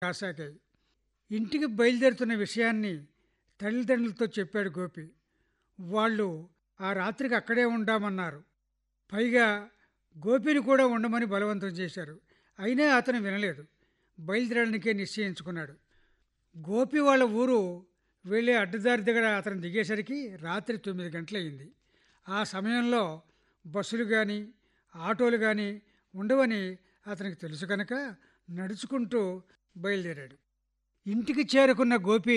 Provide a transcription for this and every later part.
కాసాగాయి. ఇంటికి బయలుదేరుతున్న విషయాన్ని తల్లిదండ్రులతో చెప్పాడు గోపి. వాళ్ళు ఆ రాత్రికి అక్కడే ఉంటామన్నారు. పైగా గోపిని కూడా ఉండమని బలవంతం చేశారు. అయినా అతను వినలేదు. బయలుదేరడానికే నిశ్చయించుకున్నాడు. గోపి వాళ్ళ ఊరు వెళ్ళే అడ్డదారి దగ్గర అతను దిగేసరికి రాత్రి 9 గంటలయింది. ఆ సమయంలో బస్సులు కానీ ఆటోలు కానీ ఉండవని అతనికి తెలుసు కనుక నడుచుకుంటూ బయలుదేరాడు. ఇంటికి చేరుకున్న గోపి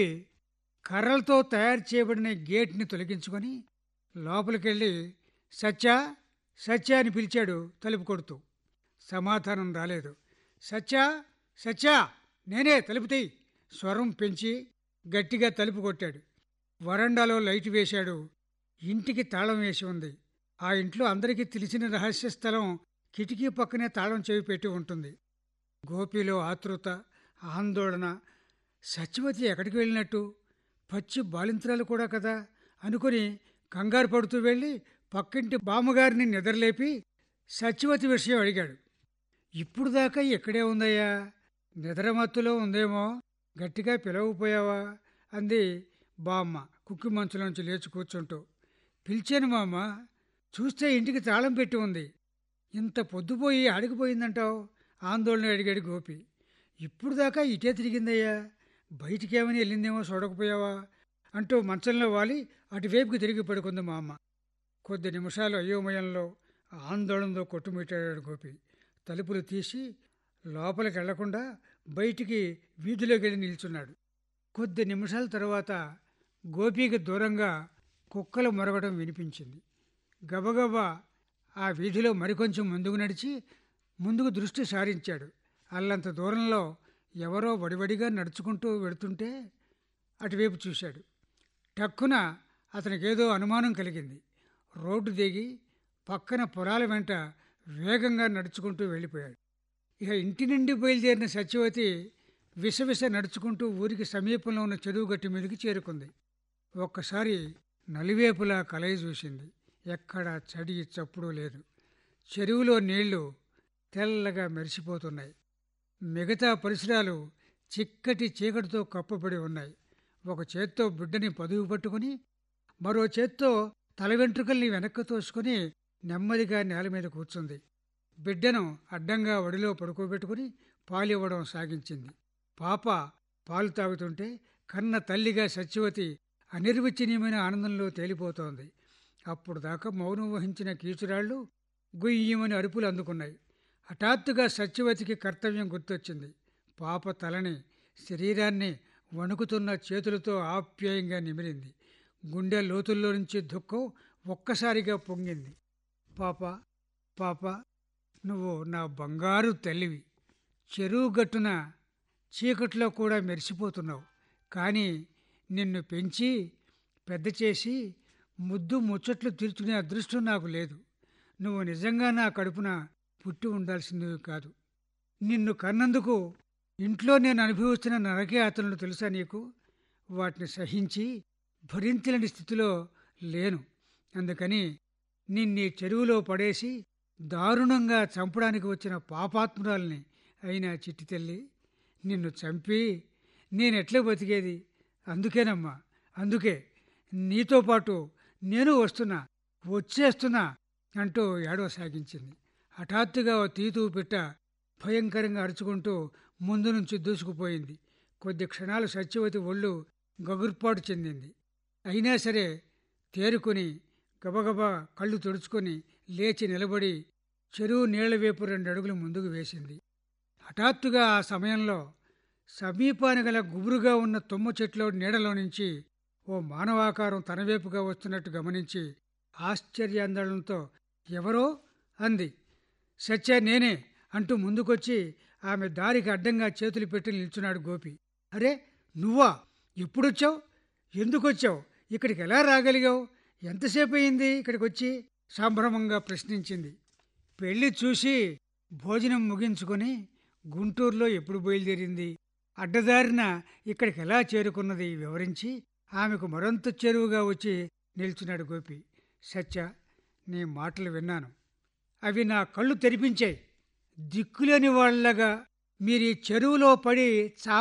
కర్రలతో తయారు చేయబడిన గేట్ని తొలగించుకొని లోపలికెళ్ళి సత్యా సత్యా అని పిలిచాడు తలుపు కొడుతూ. సమాధానం రాలేదు. సత్యా సత్యా నేనే, తలుపు తీయ్. స్వరం పెంచి గట్టిగా తలుపు కొట్టాడు. వరండాలో లైట్ వేశాడు. ఇంటికి తాళం వేసి ఉంది. ఆ ఇంట్లో అందరికీ తెలిసిన రహస్య స్థలం కిటికీ పక్కనే తాళం చెవి పెట్టి ఉంటుంది. గోపిలో ఆతృత, ఆందోళన. సత్యవతి ఎక్కడికి వెళ్ళినట్టు? పచ్చి బాలింత్రాలు కూడా కదా అనుకుని కంగారు పడుతూ వెళ్ళి పక్కింటి బామ్మగారిని నిద్రలేపి సత్యవతి విషయం అడిగాడు. ఇప్పుడు దాకా ఎక్కడే ఉందయ్యా? నిద్రమత్తులో ఉందేమో, గట్టిగా పిలవపోయావా అంది బామ్మ కుక్కి మంచులోంచి లేచి కూర్చుంటూ. పిలిచాను మామ, చూస్తే ఇంటికి తాళం పెట్టి ఉంది. ఇంత పొద్దుపోయి ఆడికిపోయిందంటావు ఆందోళన అడిగాడు గోపి. ఇప్పుడు దాకా ఇటే తిరిగిందయ్యా, బయటికేమని వెళ్ళిందేమో చూడకపోయావా అంటూ మంచంలో వాలి అటువైపుకి తిరిగి పడుకుంది మా అమ్మ. కొద్ది నిమిషాలు అయోమయంలో ఆందోళనతో కొట్టుమిట్టాడు గోపి. తలుపులు తీసి లోపలికి వెళ్లకుండా బయటికి వీధిలోకి వెళ్ళి నిల్చున్నాడు. కొద్ది నిమిషాల తర్వాత గోపికి దూరంగా కుక్కలు మొరగడం వినిపించింది. గబగబా ఆ వీధిలో మరికొంచెం ముందుకు నడిచి ముందుకు దృష్టి సారించాడు. అల్లంత దూరంలో ఎవరో వడివడిగా నడుచుకుంటూ వెడుతుంటే అటువైపు చూశాడు. టక్కున అతనికేదో అనుమానం కలిగింది. రోడ్డు దిగి పక్కన పొలాల వెంట వేగంగా నడుచుకుంటూ వెళ్ళిపోయాడు. ఇక ఇంటి నుండి బయలుదేరిన సత్యవతి విసవిస నడుచుకుంటూ ఊరికి సమీపంలో ఉన్న చెరువు గట్టి మీదకి చేరుకుంది. ఒక్కసారి నలువేపులా కలయి చూసింది. ఎక్కడా చడి చప్పుడు లేదు. చెరువులో నీళ్లు తెల్లగా మెరిసిపోతున్నాయి. మిగతా పరిసరాలు చిక్కటి చీకటితో కప్పబడి ఉన్నాయి. ఒక చేత్తో బిడ్డని పదువు పట్టుకుని మరో చేత్తో తల వెంట్రుకల్ని వెనక్కి తోసుకుని నెమ్మదిగా నేల మీద కూర్చుంది. బిడ్డను అడ్డంగా ఒడిలో పడుకోబెట్టుకుని పాలివ్వడం సాగించింది. పాప పాలు తాగుతుంటే కన్న తల్లిగా సత్యవతి అనిర్వచనీయమైన ఆనందంలో తేలిపోతోంది. అప్పుడు దాకా మౌనం వహించిన కీచురాళ్లు గుయ్యమని అరుపులు అందుకున్నాయి. హఠాత్తుగా సత్యవతికి కర్తవ్యం గుర్తొచ్చింది. పాప తలని, శరీరాన్ని వణుకుతున్న చేతులతో ఆప్యాయంగా నిమిరింది. గుండె లోతుల్లో నుంచి దుఃఖం ఒక్కసారిగా పొంగింది. పాప పాప, నువ్వు నా బంగారు తల్లివి. చెరువు గట్టున చీకట్లో కూడా మెరిసిపోతున్నావు. కానీ నిన్ను పెంచి పెద్ద చేసి ముద్దు ముచ్చట్లు తీర్చుకునే అదృష్టం నాకు లేదు. నువ్వు నిజంగా నా కడుపున పుట్టి ఉండాల్సిందివి కాదు. నిన్ను కన్నందుకు ఇంట్లో నేను అనుభవిస్తున్న నరకయాతనలు తెలుసా నీకు? వాటిని సహించి భరించలేని స్థితిలో లేను. అందుకని నిన్నీ చెరువులో పడేసి దారుణంగా చంపడానికి వచ్చిన పాపాత్మురాల్ని అయినా చిట్టి తల్లి, నిన్ను చంపి నేనెట్లా బతికేది? అందుకేనమ్మా, అందుకే నీతో పాటు నేను వచ్చేస్తున్నా అంటూ ఏడవసాగించింది. హఠాత్తుగా ఓ తీతూ పిట్ట భయంకరంగా అరుచుకుంటూ ముందు నుంచి దూసుకుపోయింది. కొద్ది క్షణాలు సత్యవతి ఒళ్ళు గగుర్పాటు చెందింది. అయినా సరే తేరుకొని గబగబా కళ్ళు తుడుచుకొని లేచి నిలబడి చెరువు నీళ్ల వైపు 2 అడుగులు ముందుకు వేసింది. హఠాత్తుగా ఆ సమయంలో సమీపాన గల గుబురుగా ఉన్న తుమ్మ చెట్లో నీడలో నుంచి ఓ మానవాకారం తన వైపుగా వస్తున్నట్టు గమనించి ఆశ్చర్యాందోళనతో ఎవరో అంది. సత్య నేనే అంటూ ముందుకొచ్చి ఆమె దారికి అడ్డంగా చేతులు పెట్టి నిల్చున్నాడు గోపి. అరే నువ్వా? ఎప్పుడొచ్చావు? ఎందుకొచ్చావు? ఇక్కడికి ఎలా రాగలిగావు? ఎంతసేపు అయింది ఇక్కడికి వచ్చి? సంభ్రమంగా ప్రశ్నించింది. పెళ్లి చూసి భోజనం ముగించుకొని గుంటూరులో ఎప్పుడు బయలుదేరింది, అడ్డదారిన ఇక్కడికి ఎలా చేరుకున్నది వివరించి ఆమెకు మరొంత చెరువుగా వచ్చి నిల్చున్నాడు గోపి. సత్య, నీ మాటలు విన్నాను. అవి నా కళ్ళు తెరిపించాయి. దిక్కులేని వాళ్ళగా మీరు ఈ చెరువులో పడి